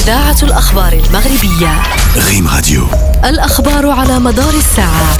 إذاعة الأخبار المغربية ريم راديو. الأخبار على مدار الساعة.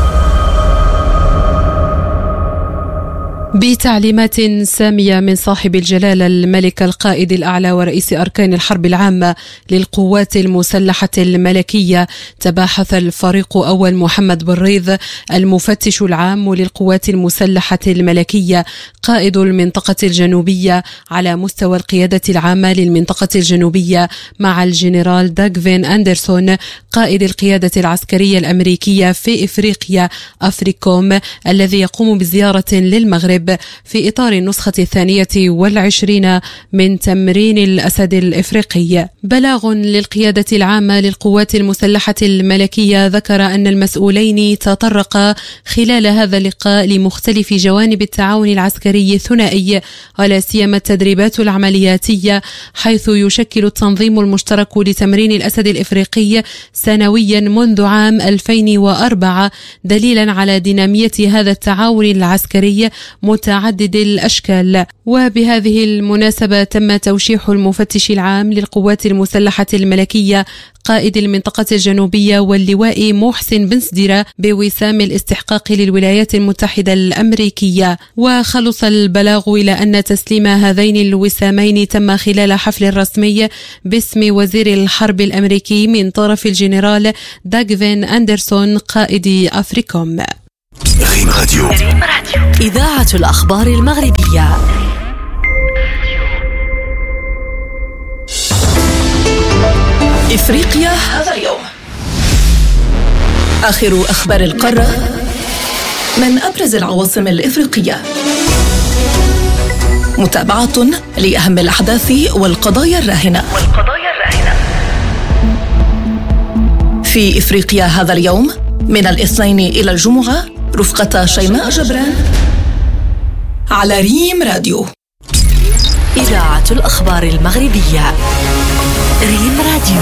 بتعليمات سامية من صاحب الجلالة الملك القائد الأعلى ورئيس أركان الحرب العامة للقوات المسلحة الملكية، تباحث الفريق أول محمد بريض المفتش العام للقوات المسلحة الملكية قائد المنطقة الجنوبية على مستوى القيادة العامة للمنطقة الجنوبية مع الجنرال داغفين أندرسون قائد القيادة العسكرية الأمريكية في إفريقيا أفريكوم، الذي يقوم بزيارة للمغرب في إطار النسخة 22 من تمرين الأسد الإفريقي. بلاغ للقيادة العامة للقوات المسلحة الملكية ذكر أن المسؤولين تطرقا خلال هذا اللقاء لمختلف جوانب التعاون العسكري الثنائي، ولا سيما التدريبات العملياتية، حيث يشكل التنظيم المشترك لتمرين الأسد الإفريقي سنويا منذ عام 2004 دليلا على دينامية هذا التعاون العسكري متعدد الأشكال. وبهذه المناسبة تم توشيح المفتش العام للقوات المسلحة الملكية قائد المنطقة الجنوبية واللواء محسن بن سديرة بوسام الاستحقاق للولايات المتحدة الأمريكية. وخلص البلاغ إلى أن تسليم هذين الوسامين تم خلال حفل رسمي باسم وزير الحرب الأمريكي من طرف الجنرال داغفين أندرسون قائد أفريكوم. ريم راديو. إذاعة الأخبار المغربية. إفريقيا هذا اليوم. آخر أخبار القارة من أبرز العواصم الإفريقية. متابعة لأهم الأحداث والقضايا الراهنة. في إفريقيا هذا اليوم من الاثنين إلى الجمعة رفقة شيماء جبران على ريم راديو. إذاعة الأخبار المغربية ريم راديو.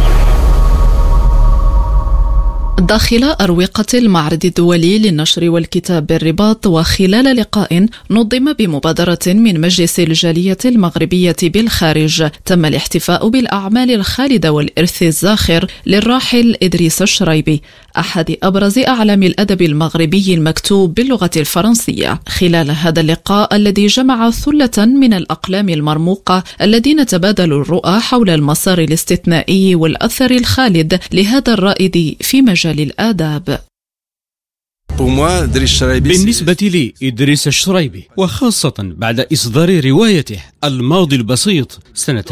داخل أروقة المعرض الدولي للنشر والكتاب بالرباط، وخلال لقاء نظم بمبادرة من مجلس الجالية المغربية بالخارج، تم الاحتفاء بالأعمال الخالدة والإرث الزاخر للراحل إدريس الشريبي، أحد أبرز أعلام الأدب المغربي المكتوب باللغة الفرنسية. خلال هذا اللقاء الذي جمع ثلة من الأقلام المرموقة الذين تبادلوا الرؤى حول المسار الاستثنائي والأثر الخالد لهذا الرائد في مجال الآداب. بالنسبة لي إدريس الشريبي، وخاصة بعد إصدار روايته الماضي البسيط سنة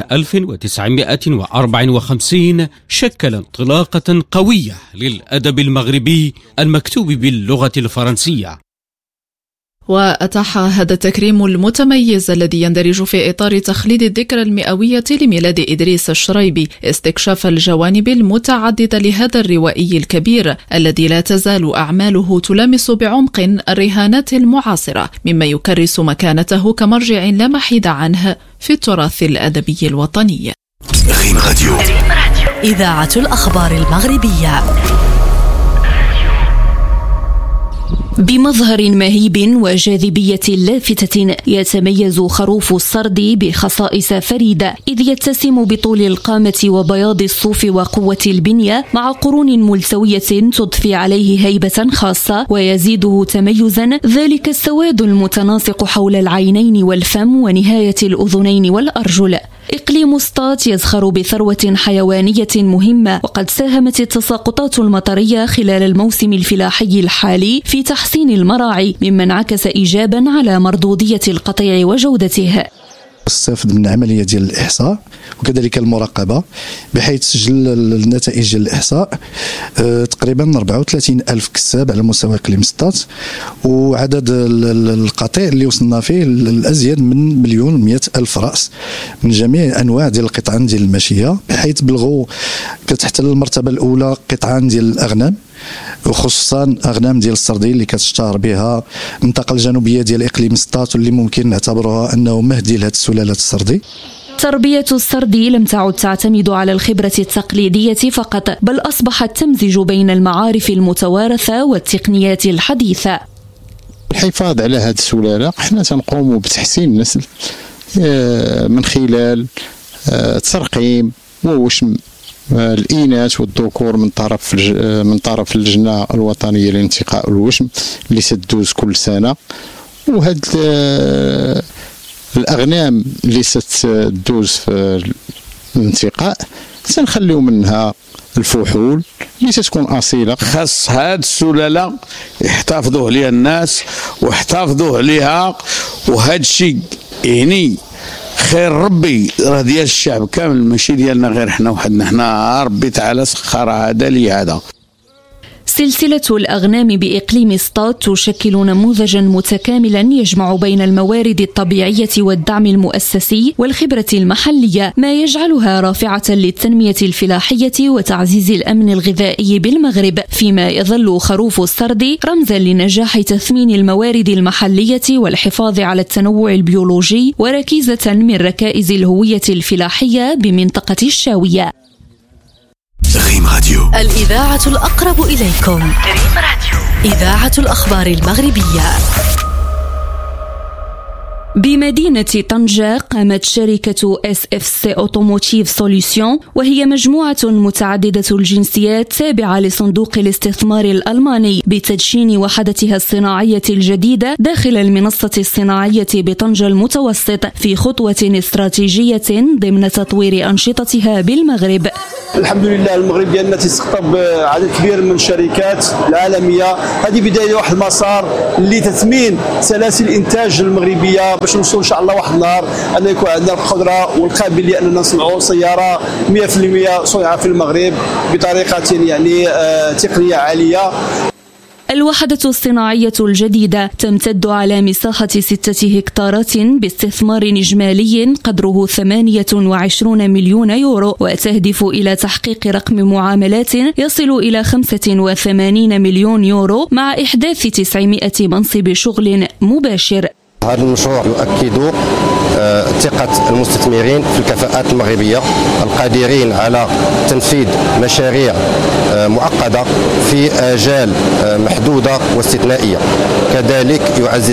1954، شكل انطلاقة قوية للأدب المغربي المكتوب باللغة الفرنسية. وأتاح هذا التكريم المتميز الذي يندرج في إطار تخليد الذكرى المئوية لميلاد إدريس الشريبي استكشاف الجوانب المتعددة لهذا الروائي الكبير الذي لا تزال أعماله تلامس بعمق الرهانات المعاصرة، مما يكرس مكانته كمرجع لا محيد عنه في التراث الأدبي الوطني. ريم راديو. إذاعة الأخبار المغربية. بمظهر مهيب وجاذبية لافتة يتميز خروف السرد بخصائص فريدة، إذ يتسم بطول القامة وبياض الصوف وقوة البنية مع قرون ملتوية تضفي عليه هيبة خاصة، ويزيده تميزا ذلك السواد المتناسق حول العينين والفم ونهاية الأذنين والأرجل. إقليم سطات يزخر بثروة حيوانية مهمة، وقد ساهمت التساقطات المطرية خلال الموسم الفلاحي الحالي في تحسين المراعي، مما انعكس إيجابا على مردودية القطيع وجودته. استفد من عملية ديال الإحصاء وكذلك المراقبة، بحيث سجل النتائج ديال الإحصاء تقريبا 34 ألف كساب على مستوى إقليم سطات، وعدد القطيع اللي وصلنا فيه الأزيد من 1,100,000 رأس من جميع أنواع ديال القطعان ديال الماشية، بحيث بلغوا كتحتل المرتبة الأولى قطعان ديال الأغنام، وخصوصا أغنام ديال السردي اللي كتشتهر بها المنطقة الجنوبية ديال إقليم سطات، واللي ممكن نعتبرها أنه مهدي لهذه السلالات السردي. تربية السرد لم تعد تعتمد على الخبرة التقليدية فقط، بل أصبحت تمزج بين المعارف المتوارثة والتقنيات الحديثة. الحفاظ على هذه السلالة احنا تنقوم بتحسين النسل من خلال ترقيم ووشم الإناث والذكور من طرف اللجنة الوطنية لانتقاء الوشم اللي ستدوز كل سنة. وهاد الأغنام اللي ستدوز في الانتقاء سنخليو منها الفحول اللي ستكون أصيلة. خاص هاد السلالة يحتفظوا عليها الناس ويحتفظوا عليها، وهاد الشيء يعني خير ربي راه ديال الشعب كامل ماشي ديالنا غير حنا وحدنا، حنا ربي تعالى سخر هذا لهذا. سلسلة الأغنام بإقليم سطات تشكل نموذجا متكاملا يجمع بين الموارد الطبيعية والدعم المؤسسي والخبرة المحلية، ما يجعلها رافعة للتنمية الفلاحية وتعزيز الأمن الغذائي بالمغرب، فيما يظل خروف السرد رمزا لنجاح تثمين الموارد المحلية والحفاظ على التنوع البيولوجي وركيزة من ركائز الهوية الفلاحية بمنطقة الشاوية. ريم راديو، الإذاعة الأقرب إليكم. ريم راديو، إذاعة الأخبار المغربية. بمدينة طنجة قامت شركة SFC Automotive Solutions، وهي مجموعة متعددة الجنسيات تابعة لصندوق الاستثمار الألماني، بتدشين وحدتها الصناعية الجديدة داخل المنصة الصناعية بطنجة المتوسط، في خطوة استراتيجية ضمن تطوير أنشطتها بالمغرب. الحمد لله المغرب ديالنا تستقطب عدد كبير من الشركات العالمية. هذه بداية واحد المسار لتثمين سلاسل الإنتاج المغربية باش نوصلوا ان شاء الله واحد النهار ان يكون عندنا القدره والقابليه اننا نصنعوا سياره 100% صنعه في المغرب بطريقه يعني تقنيه عاليه. الوحدة الصناعية الجديدة تمتد على مساحة 6 هكتارات باستثمار إجمالي قدره 28 مليون يورو، وتهدف إلى تحقيق رقم معاملات يصل إلى 85 مليون يورو مع إحداث 900 منصب شغل مباشر. هذا المشروع يؤكد ثقة المستثمرين في الكفاءات المغربية القادرين على تنفيذ مشاريع معقدة في آجال محدودة واستثنائية. كذلك يعزز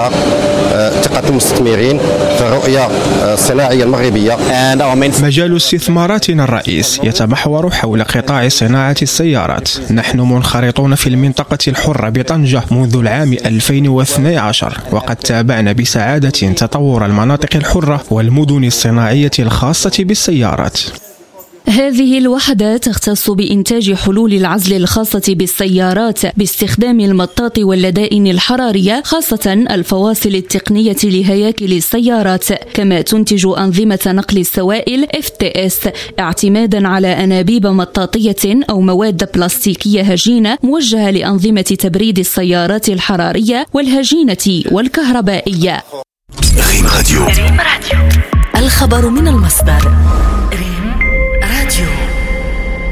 ثقة المستثمرين في الرؤية الصناعية المغربية. مجال استثماراتنا الرئيس يتمحور حول قطاع صناعة السيارات. نحن منخرطون في المنطقة الحرة بطنجة منذ العام 2012، وقد تابعنا بسعادة تطور المناطق الحرة والمدن الصناعية الخاصة بالسيارات. هذه الوحدة تختص بإنتاج حلول العزل الخاصة بالسيارات باستخدام المطاط واللدائن الحرارية، خاصة الفواصل التقنية لهياكل السيارات، كما تنتج أنظمة نقل السوائل FTS اعتمادا على أنابيب مطاطية أو مواد بلاستيكية هجينة موجهة لأنظمة تبريد السيارات الحرارية والهجينة والكهربائية. ريم راديو، الخبر من المصدر.